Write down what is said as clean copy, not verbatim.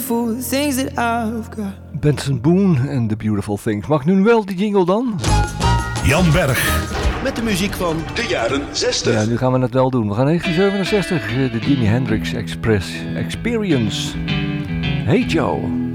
beautiful things that I've got. Benson Boone en The Beautiful Things. Mag nu wel die jingle dan? Jan Berg. Met de muziek van de jaren 60. Ja, nu gaan we het wel doen. We gaan 1967, de Jimi Hendrix Experience. Hey Joe.